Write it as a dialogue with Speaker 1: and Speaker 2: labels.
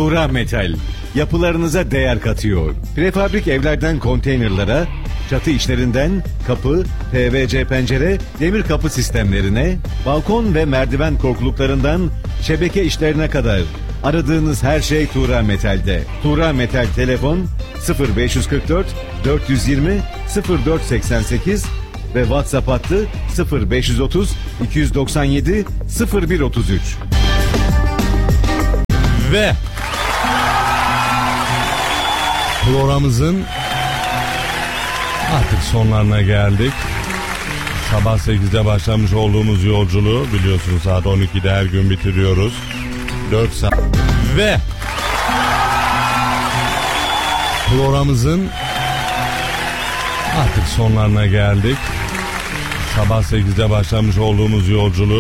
Speaker 1: Tura Metal yapılarınıza değer katıyor. Prefabrik evlerden konteynerlara, çatı işlerinden kapı, PVC pencere, demir kapı sistemlerine, balkon ve merdiven korkuluklarından şebeke işlerine kadar aradığınız her şey Tura Metal'de. Tura Metal telefon 0544 420 0488 ve WhatsApp hattı 0530 297 0133.
Speaker 2: Ve programımızın artık sonlarına geldik. Sabah 8'de başlamış olduğumuz yolculuğu biliyorsunuz saat 12'de her gün bitiriyoruz. 4 saat. Ve programımızın artık sonlarına geldik. Sabah 8'de başlamış olduğumuz yolculuğu